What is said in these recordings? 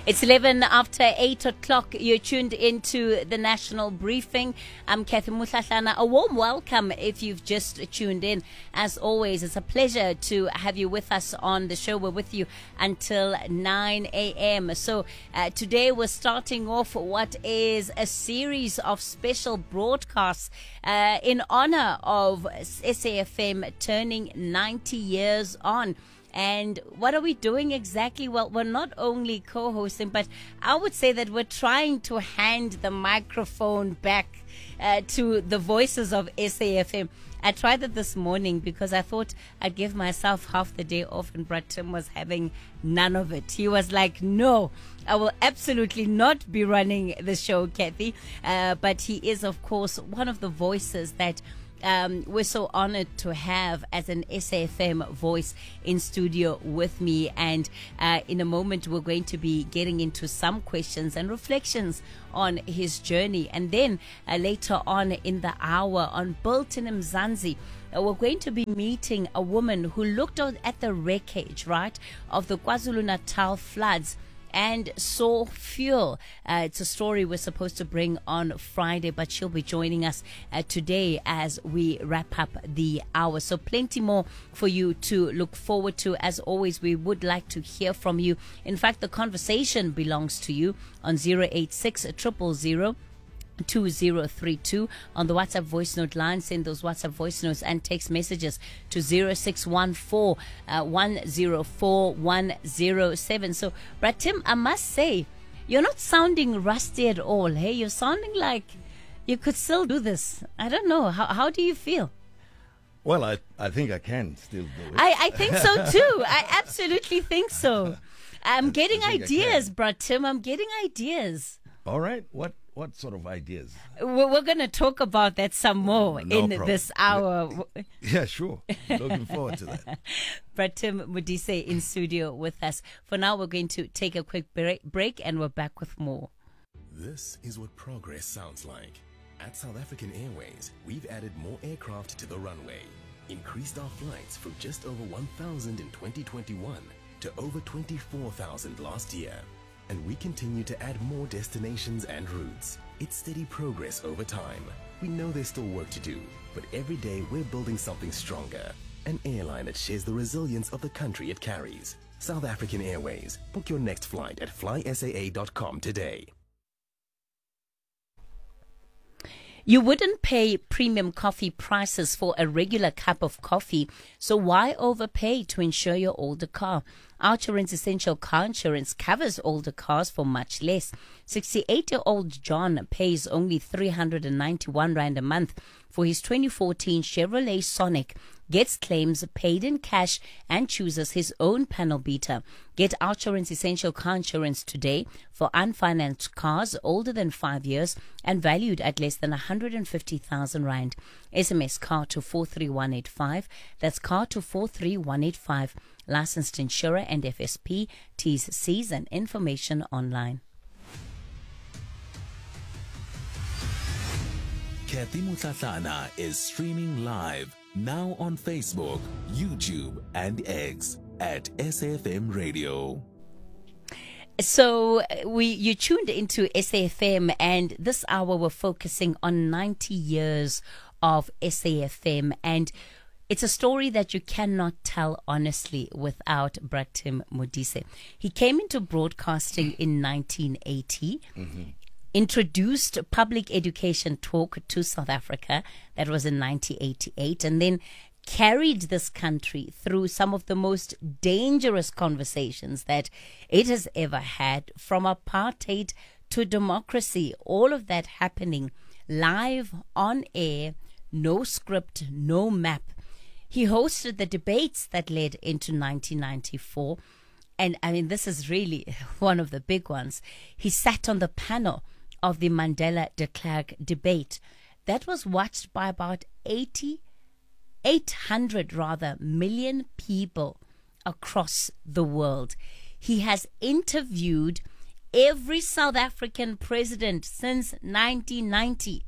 It's 11 after 8 o'clock. You're tuned into the National Briefing. I'm Kathy Mutlatlana. A warm welcome if you've just tuned in. As always, it's a pleasure to have you with us on the show. We're with you until 9 a.m. So today we're starting off what is a series of special broadcasts in honor of SAFM turning 90 years on. And what are we doing exactly? Well, we're not only co-hosting, but I would say that we're trying to hand the microphone back to the voices of SAFM. I tried that this morning because I thought I'd give myself half the day off, and Brad Tim was having none of it. He was like, no, I will absolutely not be running the show, Kathy. But he is, of course, one of the voices that we're so honored to have as an SAFM voice in studio with me. And in a moment, we're going to be getting into some questions and reflections on his journey. And then later on in the hour on Bulletin Mzansi, we're going to be meeting a woman who looked at the wreckage, right, of the KwaZulu-Natal floods and saw fuel. It's a story we're supposed to bring on Friday, but she'll be joining us today as we wrap up the hour. So plenty more for you to look forward to. As always, we would like to hear from you. In fact, the conversation belongs to you on 086 000 2032 on the WhatsApp voice note line. Send those WhatsApp voice notes and text messages to 0614 104 107. So, Brad Tim, I must say, you're not sounding rusty at all. Hey, you're sounding like you could still do this. I don't know. How do you feel? Well, I think I can still do it. I think so too. I absolutely think so. I'm getting ideas, Brad Tim. I'm getting ideas. All right. What sort of ideas? We're going to talk about that some more this hour. Yeah, sure. Looking forward to that. Brad Tim Modise in studio with us. For now, we're going to take a quick break and we're back with more. This is what progress sounds like. At South African Airways, we've added more aircraft to the runway, increased our flights from just over 1,000 in 2021 to over 24,000 last year. And we continue to add more destinations and routes. It's steady progress over time. We know there's still work to do, but every day we're building something stronger. An airline that shares the resilience of the country it carries. South African Airways. Book your next flight at flysaa.com today. You wouldn't pay premium coffee prices for a regular cup of coffee, so why overpay to insure your older car? Outsurance Essential Car Insurance covers older cars for much less. 68-year-old John pays only 391 Rand a month for his 2014 Chevrolet Sonic, gets claims paid in cash, and chooses his own panel beater. Get Outsurance Essential Car Insurance today for unfinanced cars older than 5 years and valued at less than 150,000 Rand. SMS car to 43185. That's car to 43185. Licensed insurer and FSP. T's, C's and information online. Kathy Mutlatlana is streaming live now on Facebook, YouTube and X at SAFM Radio. So you tuned into SAFM, and this hour we're focusing on 90 years of SAFM, and it's a story that you cannot tell honestly without Brad Tim Modise. He came into broadcasting in 1980. Mm-hmm. Introduced public education talk to South Africa. That was in 1988. And then carried this country through some of the most dangerous conversations that it has ever had, from apartheid to democracy. All of that happening live on air, no script, no map. He hosted the debates that led into 1994. And I mean, this is really one of the big ones. He sat on the panel of the Mandela de Klerk debate that was watched by about 800 million people across the world. He has interviewed every South African president since 1990.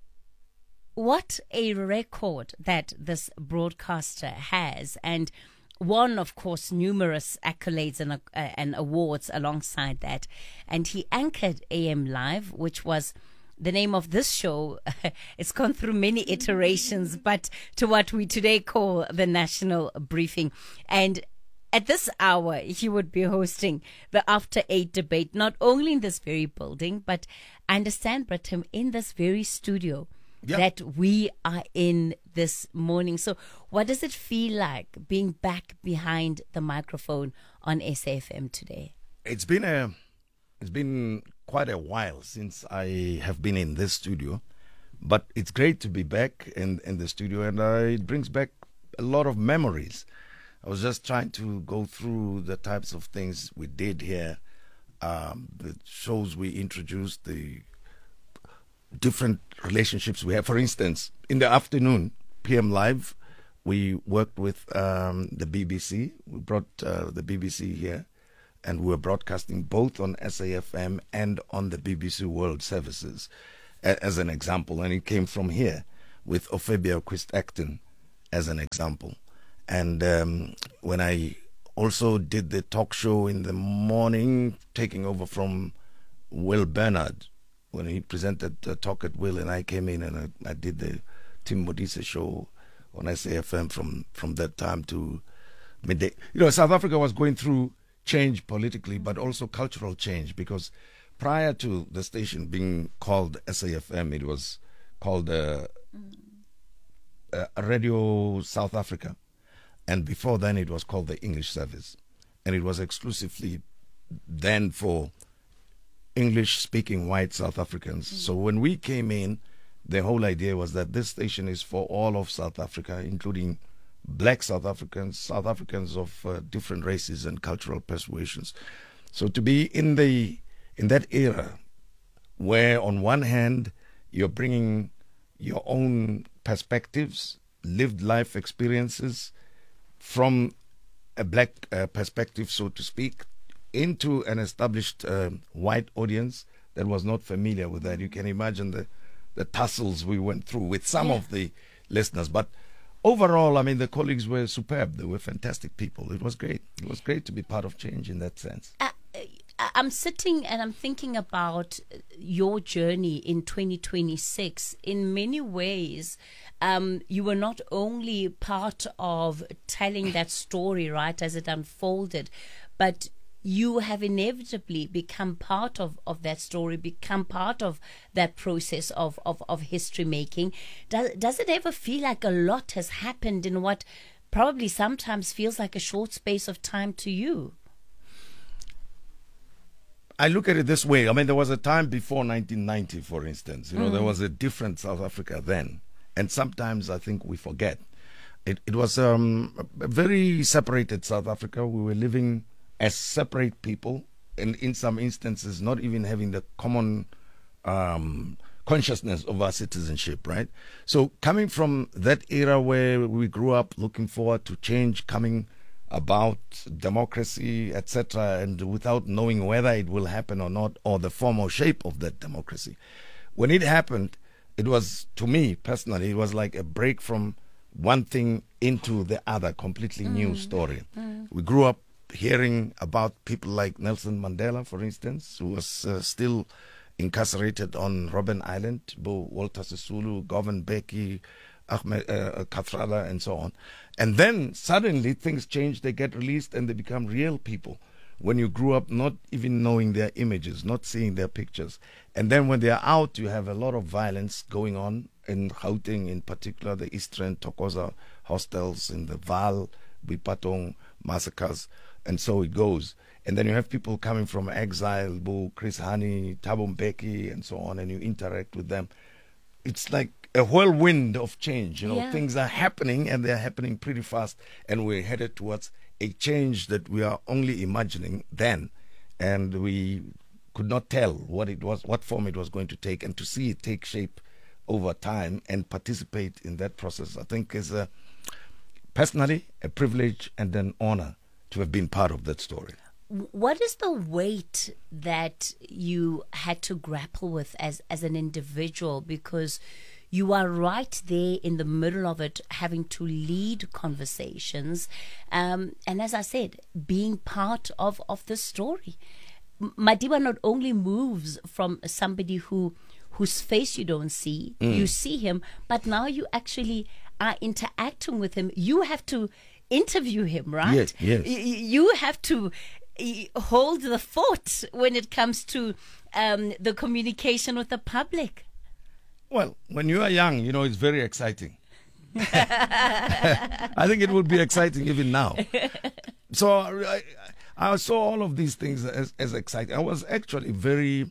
What a record that this broadcaster has. And won, of course, numerous accolades and awards alongside that. And he anchored AM Live, which was the name of this show. It's gone through many iterations, but to what we today call the National Briefing. And at this hour, he would be hosting the After 8 debate, not only in this very building, but I understand, Bratim, in this very studio that we are in this morning. So what does it feel like being back behind the microphone on SAFM today? It's been quite a while since I have been in this studio, but it's great to be back in the studio, and it brings back a lot of memories. I was just trying to go through the types of things we did here, the shows we introduced, the different relationships we have. For instance, in the afternoon, PM Live, we worked with the BBC. We brought the BBC here, and we were broadcasting both on SAFM and on the BBC World Services as an example. And it came from here with Ophelia Quist-Acton as an example. And when I also did the talk show in the morning, taking over from Will Bernard, when he presented the Talk at Will, and I came in and I did the Tim Modise show on SAFM from that time to midday. You know, South Africa was going through change politically, but also cultural change, because prior to the station being called SAFM, it was called Radio South Africa. And before then, it was called the English Service. And it was exclusively then for English-speaking white South Africans. So when we came in, the whole idea was that this station is for all of South Africa, including black South Africans of different races and cultural persuasions. So to be in that era, where on one hand you're bringing your own perspectives, lived life experiences from a black perspective, so to speak, into an established white audience that was not familiar with that. You can imagine the tussles we went through with some of the listeners. But overall, I mean, the colleagues were superb. They were fantastic people. It was great. It was great to be part of change in that sense. I'm sitting and I'm thinking about your journey in 2026. In many ways, you were not only part of telling that story, right, as it unfolded, but you have inevitably become part of that story, become part of that process of history making. Does it ever feel like a lot has happened in what probably sometimes feels like a short space of time to you? I look at it this way. I mean, there was a time before 1990, for instance. You know, there was a different South Africa then. And sometimes I think we forget. It was a very separated South Africa. We were living as separate people, and in some instances not even having the common consciousness of our citizenship, right? So coming from that era where we grew up looking forward to change coming about, democracy, etc., and without knowing whether it will happen or not, or the form or shape of that democracy. When it happened, it was, to me personally, it was like a break from one thing into the other, completely new story. We grew up hearing about people like Nelson Mandela, for instance, who was still incarcerated on Robben Island, Walter Sisulu, Govan Mbeki, Ahmed Kathrala, and so on. And then suddenly things change, they get released and they become real people. When you grew up not even knowing their images, not seeing their pictures. And then when they're out, you have a lot of violence going on in Gauteng, in particular, the Eastern Thokoza hostels, in the Vaal, Bipatong massacres, and so it goes. And then you have people coming from exile, Chris Hani, Thabo Mbeki, and so on, and you interact with them. It's like a whirlwind of change. You know, things are happening, and they're happening pretty fast, and we're headed towards a change that we are only imagining then, and we could not tell what it was, what form it was going to take, and to see it take shape over time and participate in that process, I think is personally a privilege and an honor to have been part of that story. What is the weight that you had to grapple with as an individual? Because you are right there in the middle of it, having to lead conversations. And as I said, being part of the story. Madiba not only moves from somebody whose face you don't see, you see him, but now you actually are interacting with him. You have to interview him, right? Yes. You have to hold the fort when it comes to the communication with the public. Well, when you are young, it's very exciting. I think it would be exciting even now. So I saw all of these things as exciting. I was actually very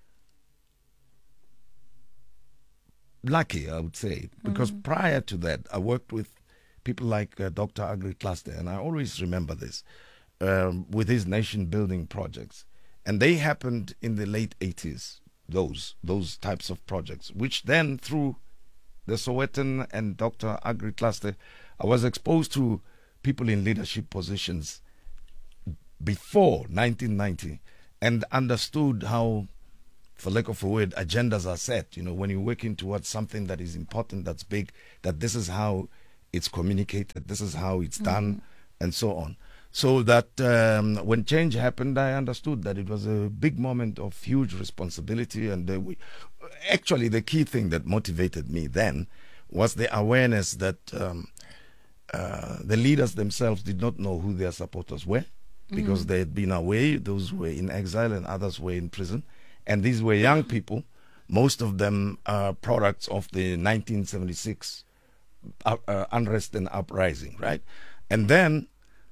lucky, I would say, because prior to that, I worked with people like Dr. Agri Cluster, and I always remember this, with his nation-building projects. And they happened in the late 80s, those types of projects, which then, through the Sowetan and Dr. Agri Cluster, I was exposed to people in leadership positions before 1990 and understood how, for lack of a word, agendas are set. When you're working towards something that is important, that's big, that this is how it's communicated, this is how it's done, and so on. So that when change happened, I understood that it was a big moment of huge responsibility. And actually, the key thing that motivated me then was the awareness that the leaders themselves did not know who their supporters were, because they had been away. Those were in exile and others were in prison. And these were young people. Most of them are products of the 1976 unrest and uprising, right? And then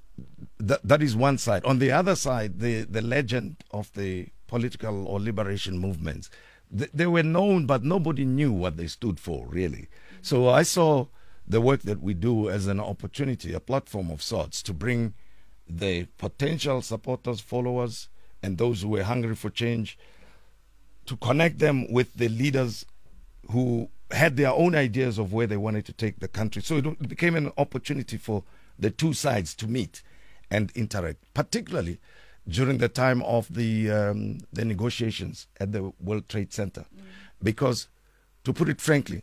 that is one side. On the other side, the legend of the political or liberation movements, they were known, but nobody knew what they stood for, really. So I saw the work that we do as an opportunity, a platform of sorts, to bring the potential supporters, followers, and those who were hungry for change, to connect them with the leaders who had their own ideas of where they wanted to take the country. So it became an opportunity for the two sides to meet and interact, particularly during the time of the negotiations at the World Trade Center. Because, to put it frankly,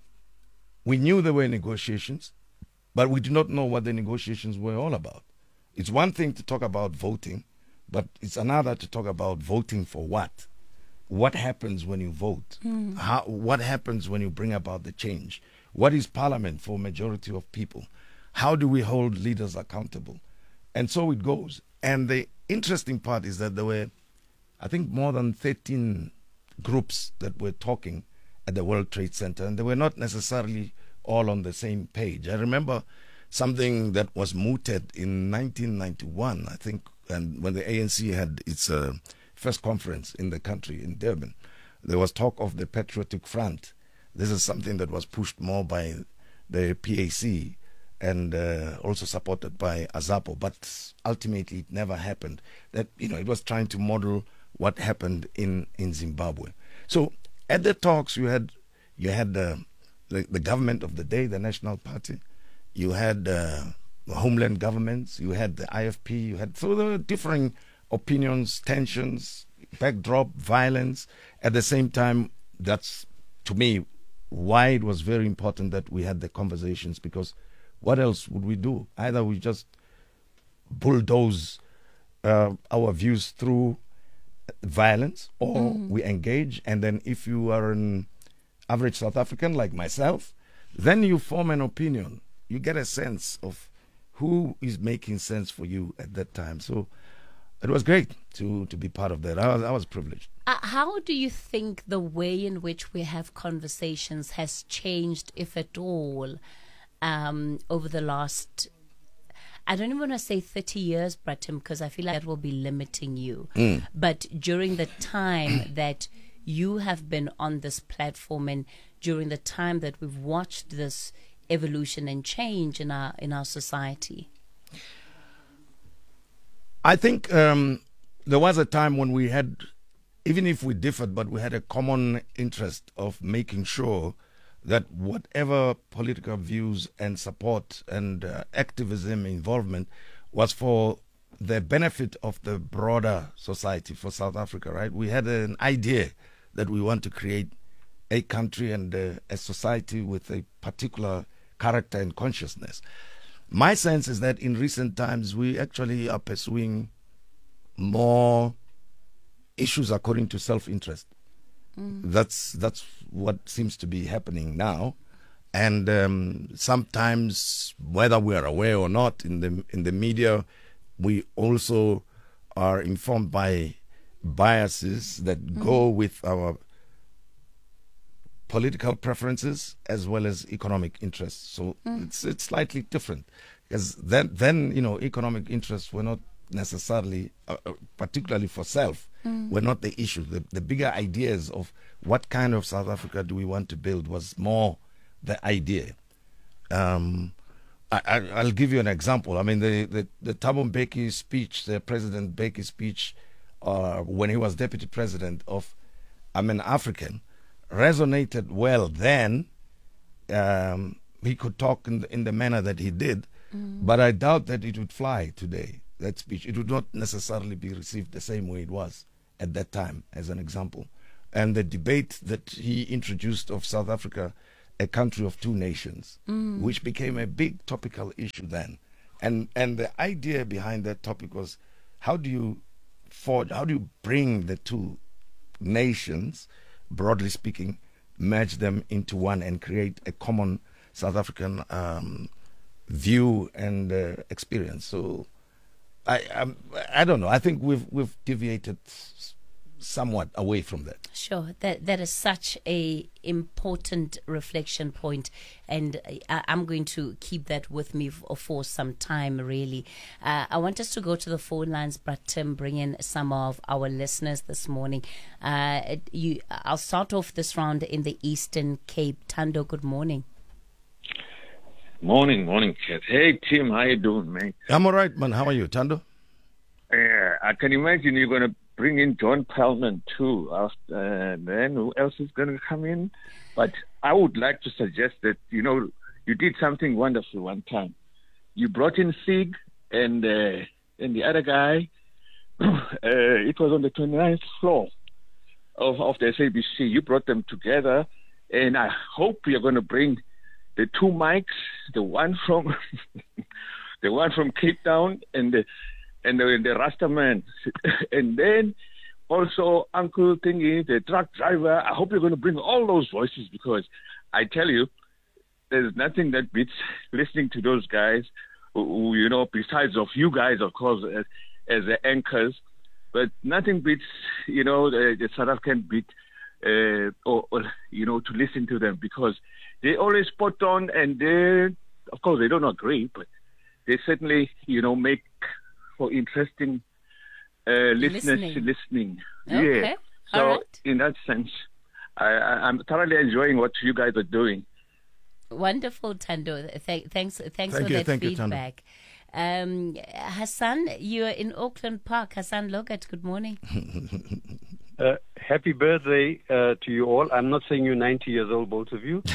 we knew there were negotiations, but we did not know what the negotiations were all about. It's one thing to talk about voting, but it's another to talk about voting for what? What happens when you vote? What happens when you bring about the change? What is parliament for a majority of people? How do we hold leaders accountable? And so it goes. And the interesting part is that there were, I think, more than 13 groups that were talking at the World Trade Center, and they were not necessarily all on the same page. I remember something that was mooted in 1991, I think, and when the ANC had its first conference in the country, in Durban, there was talk of the Patriotic Front. This is something that was pushed more by the PAC and also supported by Azapo, but ultimately it never happened. That, it was trying to model what happened in Zimbabwe. So at the talks, you had the government of the day, the National Party, you had the homeland governments, you had the IFP, so there were differing opinions, tensions, backdrop, violence. At the same time, that's, to me, why it was very important that we had the conversations, because what else would we do? Either we just bulldoze our views through violence, or we engage, and then if you are an average South African like myself, then you form an opinion. You get a sense of who is making sense for you at that time. So it was great to be part of that. I was privileged. How do you think the way in which we have conversations has changed, if at all, over the last, I don't even want to say 30 years, Bratim, because I feel like that will be limiting you. But during the time that you have been on this platform, and during the time that we've watched this evolution and change in our society? I think there was a time when we had, even if we differed, but we had a common interest of making sure that whatever political views and support and activism involvement was for the benefit of the broader society, for South Africa, right? We had an idea that we want to create a country and a society with a particular character and consciousness. My sense is that in recent times we actually are pursuing more issues according to self-interest. That's what seems to be happening now, and sometimes, whether we are aware or not, in the media, we also are informed by biases that go with our political preferences as well as economic interests. So it's slightly different, because then economic interests were not necessarily, particularly for self, were not the issue. The bigger ideas of what kind of South Africa do we want to build was more the idea. I'll give you an example. I mean, the Thabo Mbeki speech, the President Mbeki speech, when he was deputy president of I'm an African, resonated well then. He could talk in the manner that he did, but I doubt that it would fly today, that speech. It would not necessarily be received the same way it was at that time, as an example. And the debate that he introduced of South Africa, a country of two nations, which became a big topical issue then. And the idea behind that topic was, how do you bring the two nations, broadly speaking, merge them into one and create a common South African view and experience? So I don't know. I think we've deviated somewhat away from that. Sure, that is such a important reflection point, and I'm going to keep that with me for some time, really. I want us to go to the phone lines, but Tim, bring in some of our listeners this morning. I'll start off this round in the Eastern Cape. Tando, good morning. Morning, Kat. Hey, Tim, how you doing, mate? I'm all right, man. How are you, Tando? I can imagine you're going to bring in John Pellman too. Then who else is going to come in? But I would like to suggest that, you did something wonderful one time. You brought in Sig and the other guy. It was on the 29th floor of the SABC. You brought them together, and I hope you're going to bring the two mics, the one from Cape Town and the Rasta man, and then also Uncle Thingy, the truck driver. I hope you're going to bring all those voices, because I tell you, there's nothing that beats listening to those guys, who besides of you guys, of course, as the anchors, but nothing beats, the South African beat, or to listen to them, because they always spot on, and of course, they don't agree, but they certainly, make for interesting listening. Okay. Yeah. So All right. in that sense, I'm thoroughly enjoying what you guys are doing. Wonderful, Tando. Thanks for that Thank you, feedback. Hassan, you're in Auckland Park. Hassan Logat, good morning. Happy birthday to you all. I'm not saying you're 90 years old, both of you.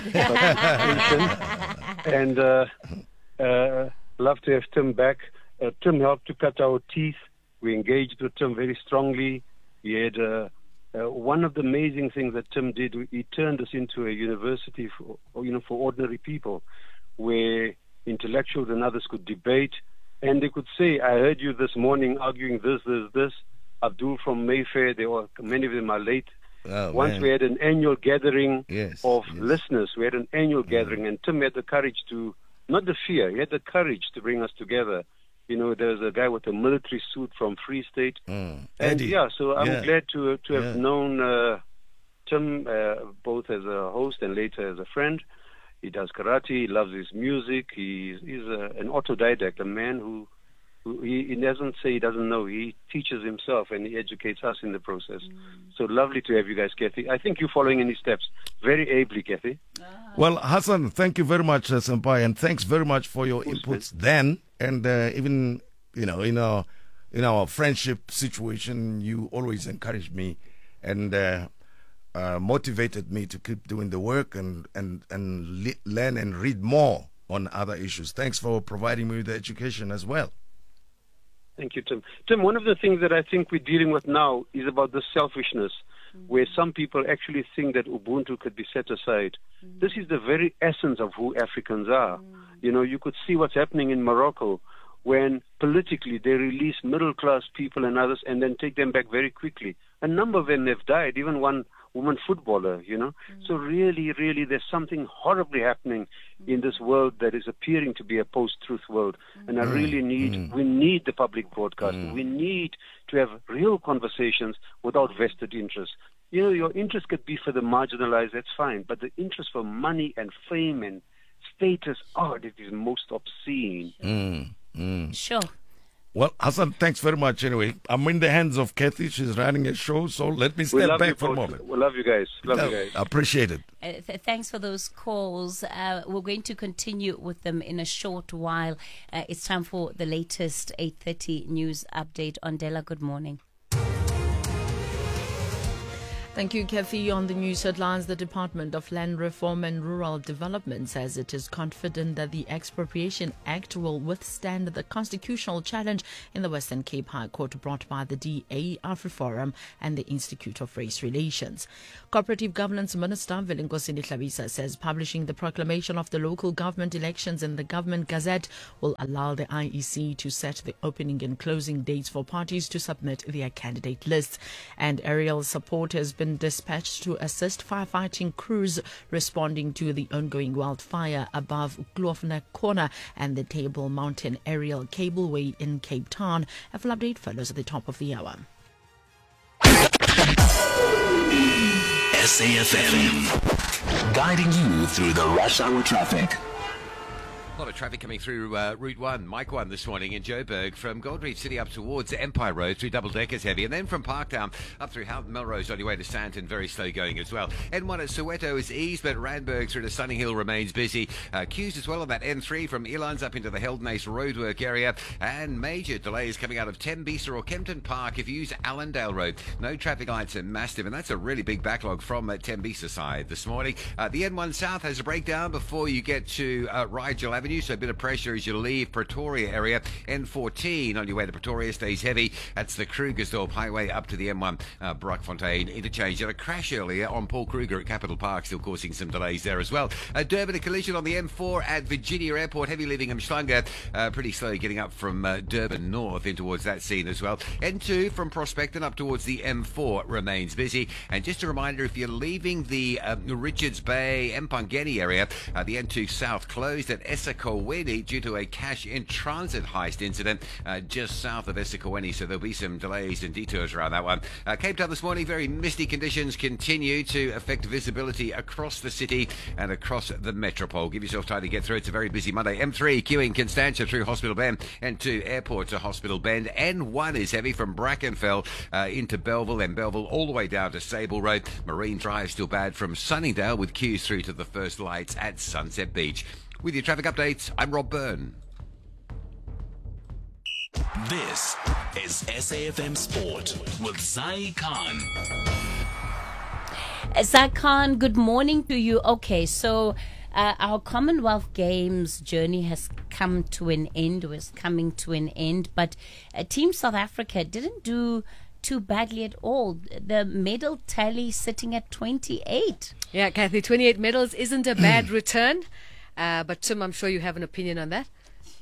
But and love to have Tim back. Tim helped to cut our teeth. We engaged with Tim very strongly. He had one of the amazing things that Tim did. He turned us into a university for ordinary people, where intellectuals and others could debate, and they could say, "I heard you this morning arguing this." Abdul from Mayfair, many of them are late. Once we had an annual gathering of listeners. We had an annual gathering, and Tim had the courage to, not the fear, he had the courage to bring us together. There's a guy with a military suit from Free State. Eddie. So I'm glad to have known Tim both as a host and later as a friend. He does karate, he loves his music, he's an autodidact, a man who he doesn't say he doesn't know. He teaches himself and he educates us in the process. So lovely to have you guys, Kathy. I think you're following in his steps very ably, Kathy. Well, Hassan, thank you very much, Senpai, and thanks very much for your inputs then, and even in our friendship situation, you always encouraged me and motivated me to keep doing the work and learn and read more on other issues. Thanks for providing me with the education as well. Thank you, Tim. Tim, one of the things that I think we're dealing with now is about the selfishness, where some people actually think that Ubuntu could be set aside. This is the very essence of who Africans are. You know, you could see what's happening in Morocco when politically they release middle-class people and others and then take them back very quickly. A number of them have died, even one woman footballer, you know. So really, really, there's something horribly happening in this world that is appearing to be a post-truth world. And I really we need the public broadcasting. We need to have real conversations without vested interests. You know, your interest could be for the marginalized, that's fine. But the interest for money and fame and status, it is most obscene. Sure. Well, Hassan, thanks very much anyway. I'm in the hands of Kathy. She's running a show, so let me step back for a moment. We love you guys. Appreciate it. Thanks for those calls. We're going to continue with them in a short while. It's time for the latest 8:30 news update. Ondela, good morning. Thank you, Kathy. On the news headlines, the Department of Land Reform and Rural Development says it is confident that the Expropriation Act will withstand the constitutional challenge in the Western Cape High Court brought by the DA, AfriForum and the Institute of Race Relations. Cooperative Governance Minister Velingosini Hlabisa says publishing the proclamation of the local government elections in the Government Gazette will allow the IEC to set the opening and closing dates for parties to submit their candidate lists. And aerial support has been dispatched to assist firefighting crews responding to the ongoing wildfire above Glofna Corner and the Table Mountain Aerial Cableway in Cape Town. A full update follows at the top of the hour. SAFM, guiding you through the rush hour traffic. A lot of traffic coming through Route 1, Mike 1 this morning in Joburg from Goldreef City up towards Empire Road through double-deckers heavy, and then from Parktown up through Houghton Melrose on your way to Stanton, very slow going as well. N1 at Soweto is eased, but Randburg through to Sunny Hill remains busy. Queues as well on that N3 from Elands up into the Heldnace roadwork area, and major delays coming out of Tembisa or Kempton Park if you use Allendale Road. No traffic lights at Mastiff, and that's a really big backlog from Tembisa side this morning. The N1 South has a breakdown before you get to Rigel Avenue. So a bit of pressure as you leave Pretoria area. N14 on your way to Pretoria stays heavy. That's the Krugersdorp Highway up to the M1 Brockfontein interchange. Had a crash earlier on Paul Kruger at Capital Park, still causing some delays there as well. Durban, a collision on the M4 at Virginia Airport. Heavy leaving Umhlanga. Pretty slow getting up from Durban north in towards that scene as well. N2 from Prospecton up towards the M4 remains busy. And just a reminder, if you're leaving the Richards Bay, Mpangeni area, the N2 South closed at eSekoweni due to a cash in transit heist incident just south of eSekoweni, so there'll be some delays and detours around that one. Cape Town this morning, very misty conditions continue to affect visibility across the city and across the metropole. Give yourself time to get through. It's a very busy Monday. M3 queuing Constantia through Hospital Bend, N2 Airport to Hospital Bend. N1 is heavy from Brackenfell into Belleville, and Belleville all the way down to Sable Road. Marine Drive still bad from Sunningdale with queues through to the first lights at Sunset Beach. With your traffic updates, I'm Rob Byrne. This is SAFM Sport with Zai Khan. Zai Khan, good morning to you. Okay, so our Commonwealth Games journey has come to an end, was coming to an end, but Team South Africa didn't do too badly at all. The medal tally sitting at 28. Yeah, Kathy, 28 medals isn't a bad return. But Tim, I'm sure you have an opinion on that.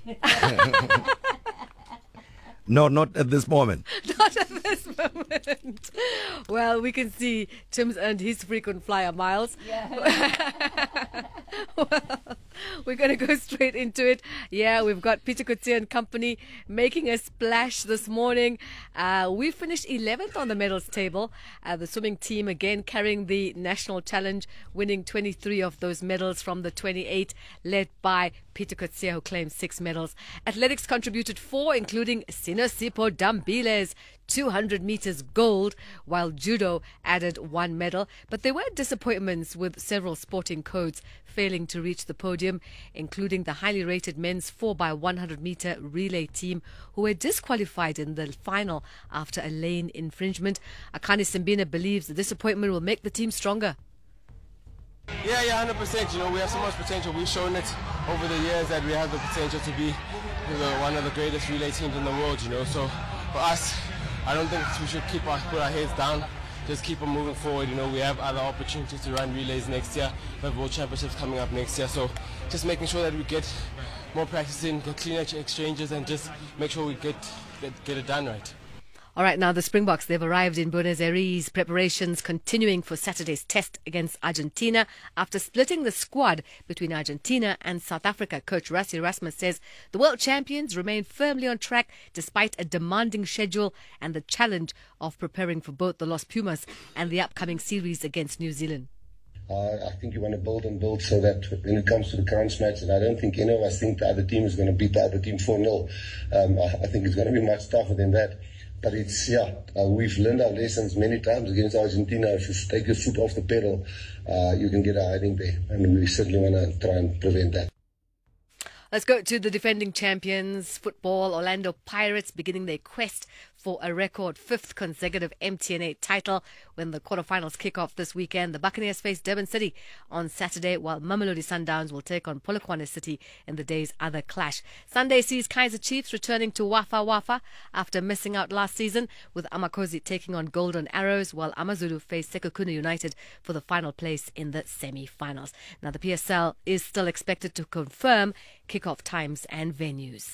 No, not at this moment. Not at this moment. Well, we can see Tim's earned his frequent flyer miles. Yeah. Well, we're going to go straight into it. Yeah, we've got Peter Coetzee and company making a splash this morning. We finished 11th on the medals table. The swimming team again carrying the national challenge, winning 23 of those medals from the 28, led by Peter Coetzee, who claimed 6 medals. Athletics contributed 4, including Sinosipho Dambile's 200 meters gold, while judo added 1 medal. But there were disappointments, with several sporting codes failing to reach the podium, including the highly rated men's 4x100 meter relay team, who were disqualified in the final after a lane infringement. Akani Simbine believes the disappointment will make the team stronger. Yeah, 100%. You know, we have so much potential. We've shown it over the years that we have the potential to be one of the greatest relay teams in the world, you know. So for us, I don't think we should put our heads down. Just keep on moving forward. You know, we have other opportunities to run relays next year. We have World Championships coming up next year. So just making sure that we get more practice in, get cleaner exchanges, and just make sure we get it done right. All right, now the Springboks, they've arrived in Buenos Aires. Preparations continuing for Saturday's test against Argentina. After splitting the squad between Argentina and South Africa, coach Rassie Erasmus says the world champions remain firmly on track despite a demanding schedule and the challenge of preparing for both the Los Pumas and the upcoming series against New Zealand. I think you want to build and build so that when it comes to the crunch match, and I don't think any of us think the other team is going to beat the other team 4-0. I think it's going to be much tougher than that. But we've learned our lessons many times against Argentina. If you take your foot off the pedal, you can get a hiding there. And we certainly want to try and prevent that. Let's go to the defending champions football, Orlando Pirates, beginning their quest for a record 5th consecutive MTN8 title when the quarterfinals kick off this weekend. The Buccaneers face Durban City on Saturday, while Mamelodi Sundowns will take on Polokwane City in the day's other clash. Sunday sees Kaizer Chiefs returning to Wafa Wafa after missing out last season, with Amakosi taking on Golden Arrows, while Amazulu face Sekhukhune United for the final place in the semi-finals. Now, the PSL is still expected to confirm kick-off times and venues.